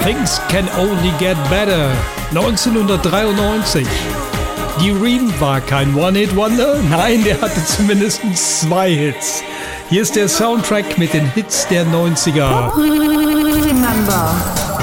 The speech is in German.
Things Can Only Get Better, 1993. Dream war kein One-Hit-Wonder, nein, der hatte zumindest 2 Hits. Hier ist der Soundtrack mit den Hits der 90er. Remember.